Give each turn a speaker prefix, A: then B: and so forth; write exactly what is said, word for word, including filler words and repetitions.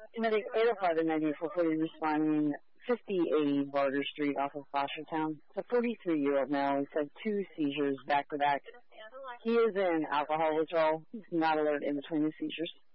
A: Medic eight oh five and ninety-four forty responding fifty eighty Barter Street off of Fostertown. It's a forty-three-year-old male. He's had two seizures back-to-back. He is in alcohol withdrawal. He's not alert in between the seizures.